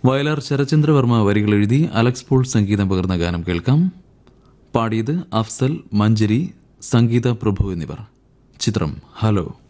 വയലാർ ശരചന്ദ്രവർമ്മ വരികൾ എഴുതി Alex Paul സംഗീതം പകർന്ന ഗാനം കേൾക്കാം. പാടിയത് അഫ്സൽ, മഞ്ജരി, സംഗീത പ്രഭു എന്നിവർ. ചിത്രം ഹലോ.